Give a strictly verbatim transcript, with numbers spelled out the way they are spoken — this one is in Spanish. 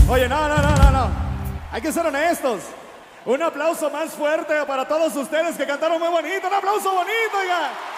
Oye, no, no, no, no, no. Hay que ser honestos. Un aplauso más fuerte para todos ustedes que cantaron muy bonito. Un aplauso bonito, oiga.